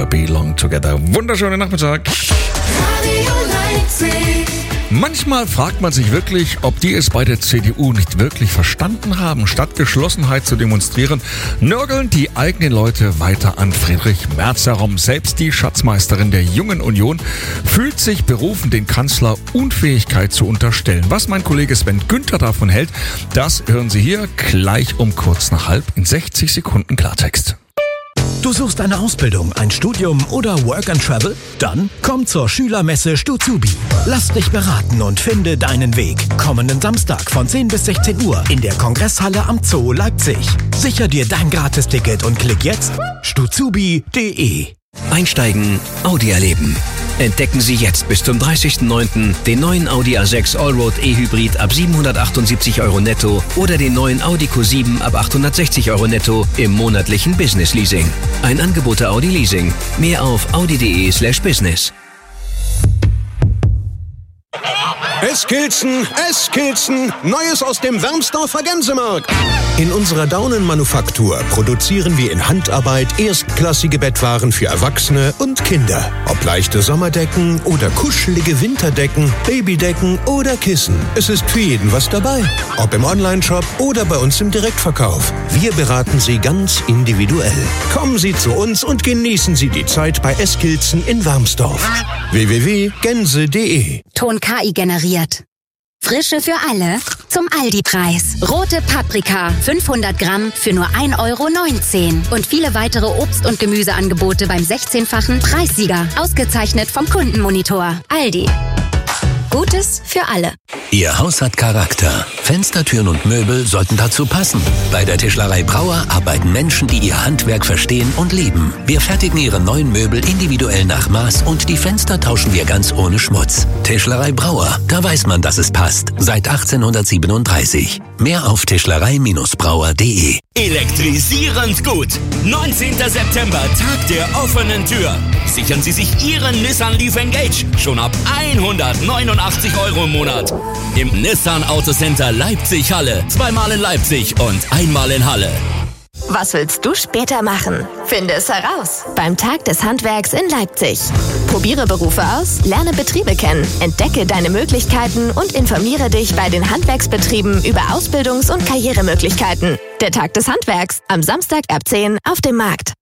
Together, Belong Together. Wunderschönen Nachmittag. Radio Leipzig. Manchmal fragt man sich wirklich, ob die es bei der CDU nicht wirklich verstanden haben. Statt Geschlossenheit zu demonstrieren, nörgeln die eigenen Leute weiter an Friedrich Merz herum. Selbst die Schatzmeisterin der Jungen Union fühlt sich berufen, den Kanzler Unfähigkeit zu unterstellen. Was mein Kollege Sven Günther davon hält, das hören Sie hier gleich um kurz nach halb in 60 Sekunden Klartext. Du suchst eine Ausbildung, ein Studium oder Work and Travel? Dann komm zur Schülermesse Stuzubi. Lass dich beraten und finde deinen Weg. Kommenden Samstag von 10 bis 16 Uhr in der Kongresshalle am Zoo Leipzig. Sicher dir dein Gratisticket und klick jetzt stuzubi.de. Einsteigen, Audi erleben. Entdecken Sie jetzt bis zum 30.09. den neuen Audi A6 Allroad E-Hybrid ab 778 € netto oder den neuen Audi Q7 ab 860 € netto im monatlichen Business Leasing. Ein Angebot der Audi Leasing. Mehr auf audi.de/business. Eskilzen, Neues aus dem Wermsdorfer Gänsemarkt. In unserer Daunenmanufaktur produzieren wir in Handarbeit erstklassige Bettwaren für Erwachsene und Kinder. Ob leichte Sommerdecken oder kuschelige Winterdecken, Babydecken oder Kissen. Es ist für jeden was dabei. Ob im Onlineshop oder bei uns im Direktverkauf. Wir beraten Sie ganz individuell. Kommen Sie zu uns und genießen Sie die Zeit bei Eskilzen in Wermsdorf. www.gänse.de. Ton KI generiert. Frische für alle zum Aldi-Preis. Rote Paprika, 500 Gramm für nur 1,19 € und viele weitere Obst- und Gemüseangebote beim 16-fachen Preissieger. Ausgezeichnet vom Kundenmonitor. Aldi. Gutes für alle. Ihr Haus hat Charakter. Fenster, Türen und Möbel sollten dazu passen. Bei der Tischlerei Brauer arbeiten Menschen, die ihr Handwerk verstehen und lieben. Wir fertigen ihre neuen Möbel individuell nach Maß und die Fenster tauschen wir ganz ohne Schmutz. Tischlerei Brauer, da weiß man, dass es passt. Seit 1837. Mehr auf tischlerei-brauer.de. Elektrisierend gut. 19. September, Tag der offenen Tür. Sichern Sie sich Ihren Nissan Leaf Engage schon ab 189 € im Monat. Im Nissan Autocenter Leipzig-Halle. Zweimal in Leipzig und einmal in Halle. Was willst du später machen? Finde es heraus beim Tag des Handwerks in Leipzig. Probiere Berufe aus, lerne Betriebe kennen, entdecke deine Möglichkeiten und informiere dich bei den Handwerksbetrieben über Ausbildungs- und Karrieremöglichkeiten. Der Tag des Handwerks am Samstag ab 10 auf dem Markt.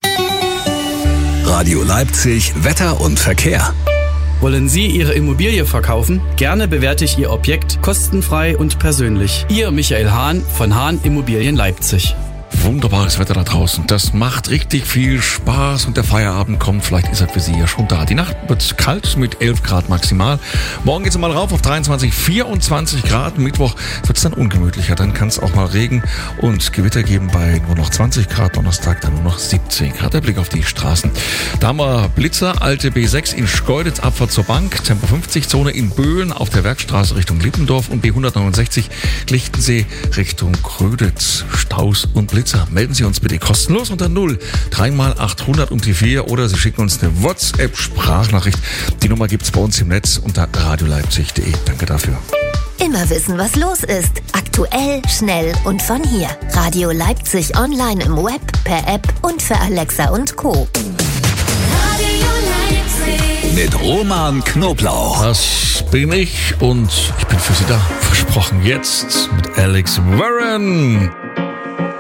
Radio Leipzig, Wetter und Verkehr. Wollen Sie Ihre Immobilie verkaufen? Gerne bewerte ich Ihr Objekt kostenfrei und persönlich. Ihr Michael Hahn von Hahn Immobilien Leipzig. Wunderbares Wetter da draußen. Das macht richtig viel Spaß und der Feierabend kommt. Vielleicht ist er für Sie ja schon da. Die Nacht wird kalt mit 11 Grad maximal. Morgen geht es mal rauf auf 23, 24 Grad. Mittwoch wird es dann ungemütlicher. Dann kann es auch mal Regen und Gewitter geben bei nur noch 20 Grad. Donnerstag dann nur noch 17 Grad. Der Blick auf die Straßen. Da haben wir Blitzer, alte B6 in Schkeuditz, Abfahrt zur Bank. Tempo 50 Zone in Böhlen auf der Werkstraße Richtung Lippendorf und B169 Lichtensee Richtung Gröditz. Staus und Blitzer. Melden Sie uns bitte kostenlos unter 0 3x800 und die 4 oder Sie schicken uns eine WhatsApp-Sprachnachricht. Die Nummer gibt es bei uns im Netz unter radioleipzig.de. Danke dafür. Immer wissen, was los ist. Aktuell, schnell und von hier. Radio Leipzig online im Web, per App und für Alexa und Co. Radio Leipzig. Mit Roman Knoblauch. Das bin ich und ich bin für Sie da. Versprochen jetzt mit Alex Warren.